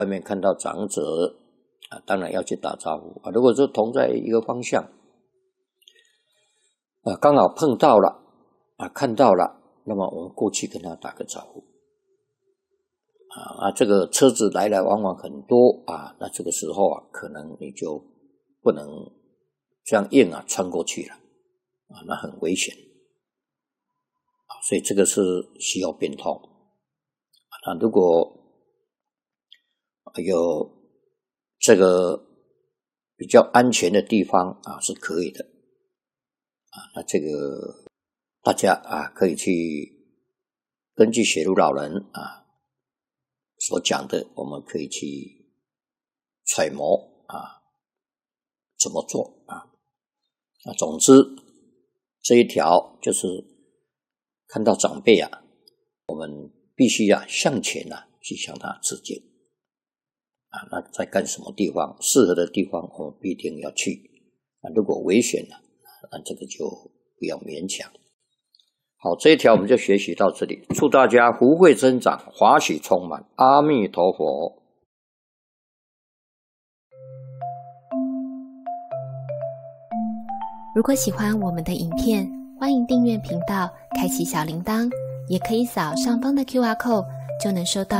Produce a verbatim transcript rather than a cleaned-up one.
外面看到长者啊，当然要去打招呼啊。如果是同在一个方向啊，刚好碰到了啊，看到了，那么我们过去跟他打个招呼啊。啊，这个车子来来往往很多啊，那这个时候啊，可能你就不能这样硬啊穿过去了啊，那很危险啊。所以这个是需要变通啊。那如果有这个比较安全的地方啊，是可以的啊。那这个大家啊，可以去根据雪茹老人啊所讲的，我们可以去揣摩啊，怎么做啊？啊，总之这一条就是看到长辈啊，我们必须啊向前啊去向他致敬啊。那在干什么地方适合的地方，我们必定要去啊。如果危险了，那这个就不要勉强。好，这一条我们就学习到这里。祝大家福慧增长，华喜充满。阿弥陀佛。 如果喜欢我们的影片，欢迎订阅频道，开启小铃铛，也可以扫上方的 Q R code，就能收到